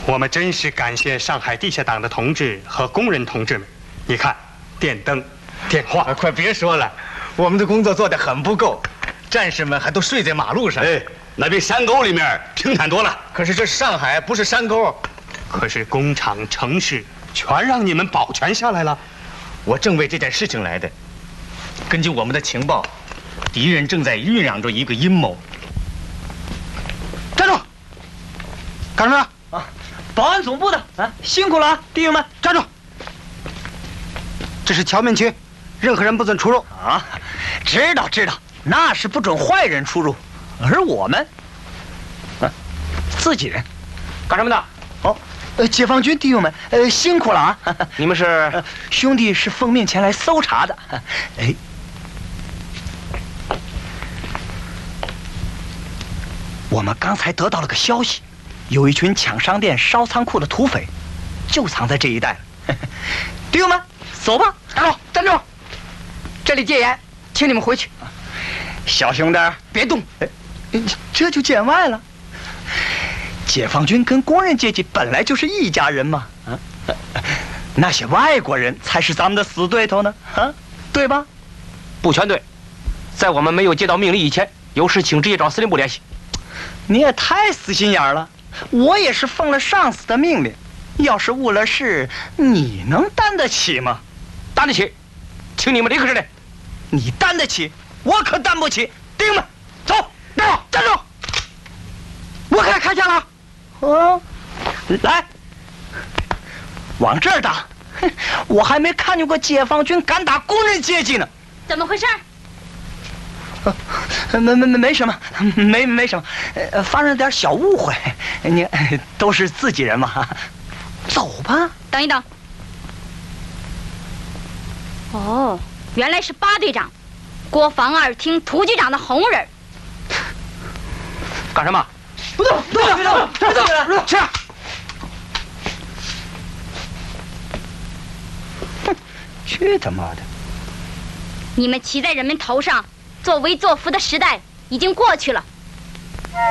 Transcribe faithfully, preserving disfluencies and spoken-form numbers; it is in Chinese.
我们真是感谢上海地下党的同志和工人同志们。你看，电灯、电话， 啊、快别说了，我们的工作做得很不够，战士们还都睡在马路上。 哎，那比山沟里面平坦多了。 可是这上海不是山沟， 可是工厂、城市全让你们保全下来了。 我正为这件事情来的。根据我们的情报，敌人正在酝酿着一个阴谋。 站住！干什么？啊，保安总部的啊，辛苦了啊，弟兄们，站住！这是侨民区，任何人不准出入啊！知道知道，那是不准坏人出入，而我们，啊，自己人， 干什么的？ 哦，呃，解放军弟兄们，呃，辛苦了啊！ 你们是、 呃、兄弟是奉命前来搜查的，哎。我们刚才得到了个消息，有一群抢商店、烧仓库的土匪，就藏在这一带了。弟兄们，走吧！ 站住！站住！这里戒严，请你们回去。 小兄弟，别动！这就见外了。解放军跟工人阶级本来就是一家人嘛，啊，那些外国人才是咱们的死对头呢，啊，对吧？ 不全对，在我们没有接到命令以前，有事请直接找司令部联系。 你也太死心眼了，我也是奉了上司的命令，要是误了事，你能担得起吗？ 担得起，请你们立刻来。 你担得起，我可担不起。弟兄们，走！站住！站住！我可开枪了。哦，来，往这儿打！我还没看见过解放军敢打工人阶级呢。 怎么回事？ 没没没没什么，没没什么，呃，发生了点小误会。你都是自己人嘛，走吧。 等一等。哦，原来是八队长，国防二厅涂局长的红人。 干什么？ 不动，不动，不动，不动，不动，是。哼，去他妈的！ 你们骑在人们头上，作威作福的时代已经过去了。